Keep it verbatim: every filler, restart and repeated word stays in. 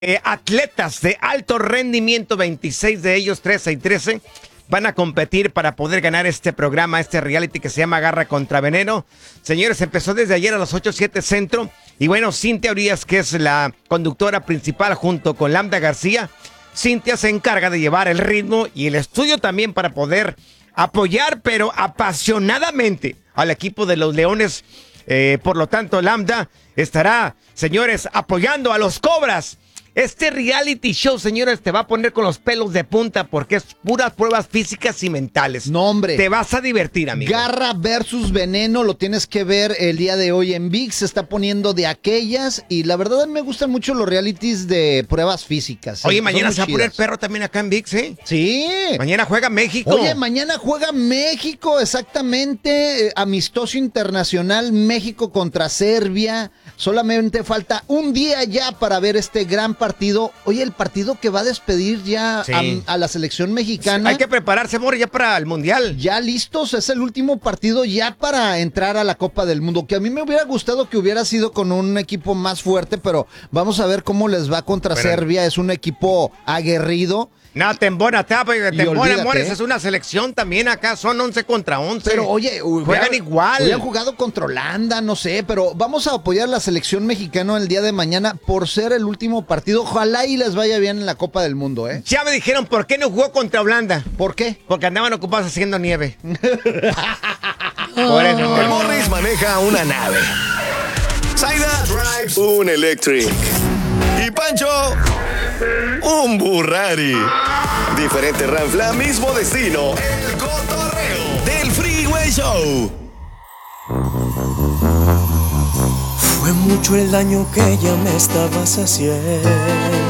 Eh, atletas de alto rendimiento, veintiséis de ellos, trece y trece, van a competir para poder ganar este programa, este reality que se llama Garra contra Veneno. Señores, empezó desde ayer a las ocho siete Centro. Y bueno, Cintia Urias, que es la conductora principal junto con Lambda García, Cintia se encarga de llevar el ritmo y el estudio también para poder apoyar, pero apasionadamente, al equipo de los Leones. Eh, por lo tanto, Lambda estará, señores, apoyando a los Cobras. Este reality show, señores, te va a poner con los pelos de punta porque es puras pruebas físicas y mentales. No, hombre. Te vas a divertir, amigo. Garra versus Veneno, lo tienes que ver el día de hoy en ViX. Se está poniendo de aquellas y la verdad me gustan mucho los realities de pruebas físicas. Oye, Son mañana muy se va a poner chidas. perro también acá en ViX, ¿eh? Sí. Mañana juega México. Oye, mañana juega México, exactamente. eh, Amistoso internacional, México contra Serbia. Solamente falta un día ya para ver este gran partido. Oye, el partido que va a despedir ya Sí. a, a la selección mexicana. Hay que prepararse, amor, ya para el Mundial. Ya listos, es el último partido ya para entrar a la Copa del Mundo, que a mí me hubiera gustado que hubiera sido con un equipo más fuerte, pero vamos a ver cómo les va contra Pero- Serbia, es un equipo aguerrido. No, Tembona, Tembona, olvídate, amores, ¿eh? es una selección también acá, son once contra once. Pero oye, juegan hubiera- igual. Hubieran jugado contra Holanda, no sé, pero vamos a apoyar a la selección mexicana el día de mañana por ser el último partido. Ojalá y les vaya bien en la Copa del Mundo, ¿eh? Ya me dijeron por qué no jugó contra Holanda. ¿Por qué? Porque andaban ocupados haciendo nieve. Por eso, El amor. Morris maneja una nave. Zaida drives un electric. Y Pancho, un Burrari. Diferente ranfla, mismo destino. El cotorreo del Freeway Show. Fue mucho el daño que ella me estabas haciendo.